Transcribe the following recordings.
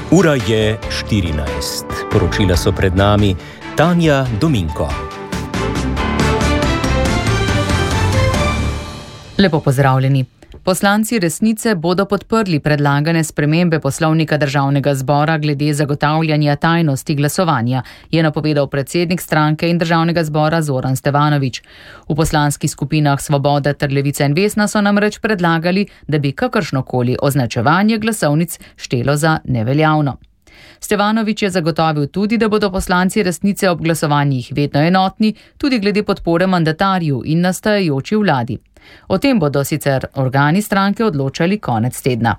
Ura je 14. Poročila so pred nami Tanja Dominko. Lepo pozdravljeni. Poslanci Resnice bodo podprli predlagane spremembe Poslovnika Državnega zbora glede zagotavljanja tajnosti glasovanja, je napovedal predsednik stranke in Državnega zbora Zoran Stevanović. V poslanskih skupinah Svoboda ter Levica in Vesna so namreč predlagali, da bi kakršnokoli označevanje glasovnic štelo za neveljavno. Stevanović je zagotovil tudi, da bodo poslanci Resnice ob glasovanjih vedno enotni, tudi glede podpore mandatarju in nastajajoči vladi. O tem bodo sicer organi stranke odločali konec tedna.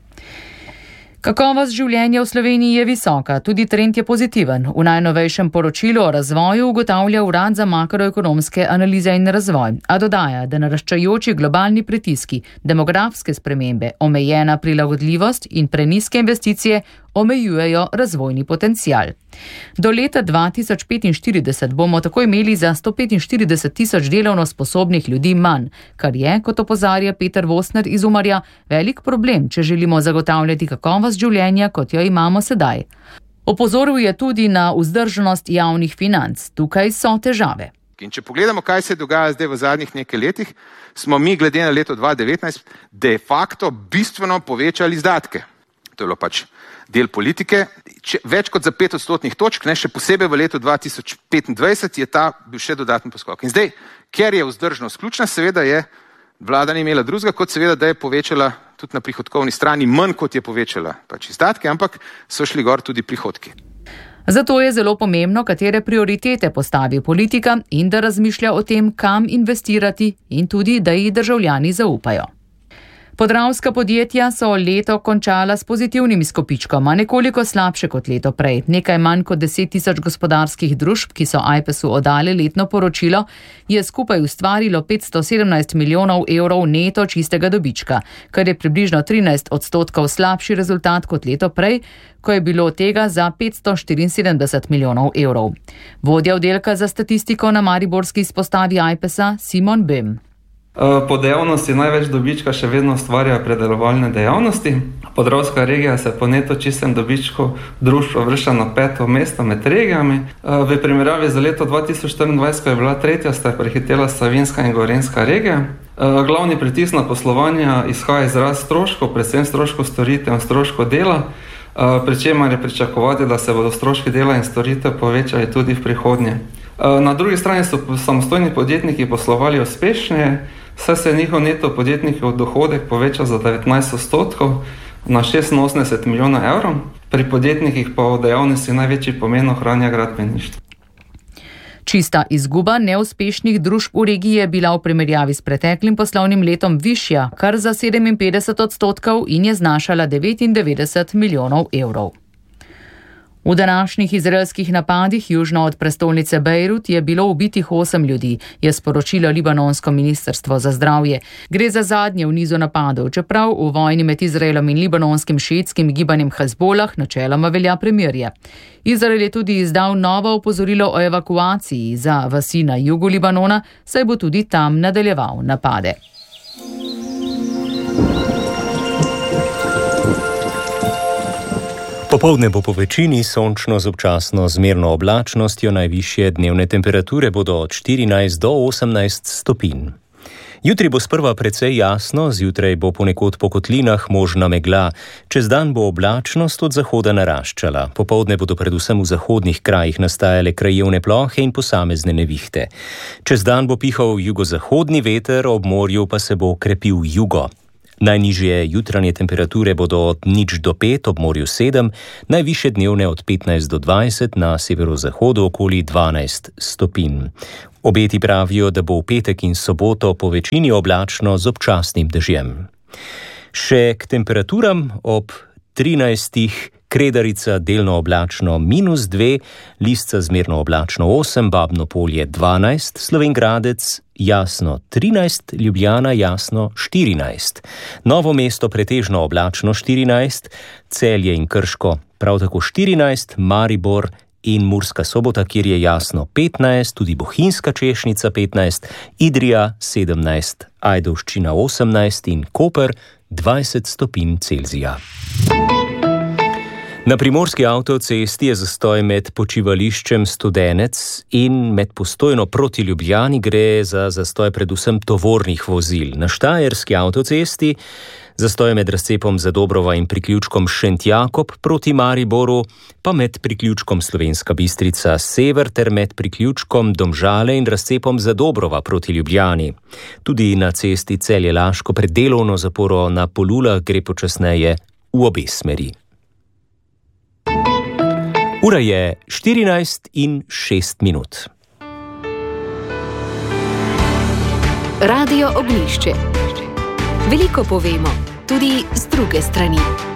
Kakovost življenja v Sloveniji je visoka, tudi trend je pozitiven. V najnovejšem poročilu o razvoju ugotavlja Urad za makroekonomske analize in razvoj, a dodaja, da naraščajoči globalni pritiski, demografske spremembe, omejena prilagodljivost in prenizke investicije omejujejo razvojni potencial. Do leta 2045 bomo tako imeli za 145 tisoč delovno sposobnih ljudi manj, kar je, kot opozarja Peter Vosner iz Umarja, velik problem, če želimo zagotavljati kakovost življenja, kot jo imamo sedaj. Opozoril je tudi na vzdržnost javnih financ. Tukaj so težave. In če pogledamo, kaj se dogaja zdaj v zadnjih nekaj letih, smo mi glede na leto 2019 de facto bistveno povečali izdatke. To je bilo pač del politike, več kot za 5 odstotnih točk, še posebej v letu 2025 je ta bil še dodatni poskok. In zdaj, ker je vzdržnost ključna, seveda je vlada ni imela drugega, kot seveda, da je povečala tudi na prihodkovni strani manj, kot je povečala pač izdatke, ampak so šli gor tudi prihodki. Zato je zelo pomembno, katere prioritete postavi politika in da razmišlja o tem, kam investirati in tudi, da ji državljani zaupajo. Podravska podjetja so leto končala s pozitivnim izkupičkom, a nekoliko slabše kot leto prej. Nekaj manj kot 10 tisoč gospodarskih družb, ki so Ajpesu oddali letno poročilo, je skupaj ustvarilo 517 milijonov evrov neto čistega dobička, kar je približno 13% slabši rezultat kot leto prej, ko je bilo tega za 574 milijonov evrov. Vodja oddelka za statistiko na mariborski izpostavi Ajpesa Simon Bem. Po dejavnosti največ dobička še vedno ustvarjajo predelovalne dejavnosti. Podravska regija se po neto čistem dobičku društva vršča na 5. mesto med regijami. V primerjavi za leto 2024, ko je bila 3., sta prehitela Savinjska in Gorenjska regija. Glavni pritisk na poslovanje izhaja iz rast stroškov, predvsem stroškov storitev in stroškov dela, pri čemer je pričakovati, da se bodo stroški dela in storitev povečali tudi v prihodnje. Na drugi strani so samostojni podjetniki poslovali uspešneje, saj se je njihov neto podjetnikov dohodek povečal za 19% na 86 milijonov evrov, pri podjetnikih pa v dejavnosti največji pomen ohranja gradbeništvo. Čista izguba neuspešnih družb v regiji je bila v primerjavi s preteklim poslovnim letom višja, kar za 57% in je znašala 99 milijonov evrov. V današnjih izraelskih napadih južno od prestolnice Bejrut je bilo ubitih 8 ljudi, je sporočilo libanonsko ministrstvo za zdravje. Gre za zadnje v nizu napadov, čeprav v vojni med Izraelom in libanonskim šiitskim gibanjem Hezbolah načeloma velja premirje. Izrael je tudi izdal novo opozorilo o evakuaciji za vasi na jugu Libanona, saj bo tudi tam nadaljeval napade. Popoldne bo po večini sončno z občasno zmerno oblačnostjo, najvišje dnevne temperature bodo od 14 do 18 stopinj. Jutri bo sprva precej jasno, zjutraj bo ponekod po kotlinah možna megla, čez dan bo oblačnost od zahoda naraščala. Popoldne bodo predvsem v zahodnih krajih nastajale krajevne plohe in posamezne nevihte. Čez dan bo pihal jugozahodni veter, ob morju pa se bo krepil jugo. Najnižje jutranje temperature bodo od 0 do 5, ob morju 7, najvišje dnevne od 15 do 20, na severozahodu okoli 12 stopinj. Obeti pravijo, da bo v petek in soboto po večini oblačno z občasnim dežjem. Še k temperaturam ob 13. Kredarica delno oblačno -2, Lisca zmerno oblačno 8, Babno Polje 12, Slovenj Gradec jasno 13, Ljubljana jasno 14, Novo mesto pretežno oblačno 14, Celje in Krško prav tako 14, Maribor in Murska Sobota, kjer je jasno 15, tudi Bohinjska Češnica 15, Idrija 17, Ajdovščina 18 in Koper 20 stopinj Celzija. Na primorski avtocesti je zastoj med počivališčem Studenec in med Postojno proti Ljubljani, gre za zastoj predvsem tovornih vozil. Na štajerski avtocesti zastoj med razcepom Zadobrova in priključkom Šentjakob proti Mariboru, pa med priključkom Slovenska Bistrica Sever ter med priključkom Domžale in razcepom Zadobrova proti Ljubljani. Tudi na cesti Celje-Laško pred delovno zaporo na Polulah gre počasneje v obe smeri. Ura je 14:06. Radio Ognjišče. Veliko povemo, tudi z druge strani.